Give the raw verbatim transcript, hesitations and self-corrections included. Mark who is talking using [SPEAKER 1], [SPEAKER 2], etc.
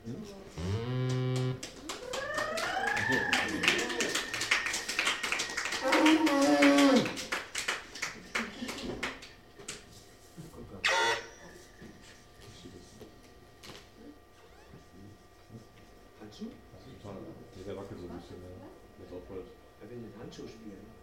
[SPEAKER 1] Handschuh?
[SPEAKER 2] Der wackelt so ein bisschen, ja. Jetzt aufhört.
[SPEAKER 1] Er will den Handschuh spielen.